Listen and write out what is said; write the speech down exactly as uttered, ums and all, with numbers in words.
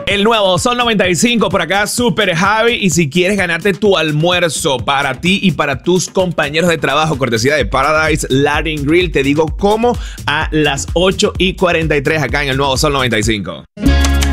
El nuevo Sol noventa y cinco por acá, Super Javi. Y si quieres ganarte tu almuerzo para ti y para tus compañeros de trabajo, cortesía de Paradise Latin Grill, te digo cómo a las ocho y cuarenta y tres acá en el nuevo Sol noventa y cinco.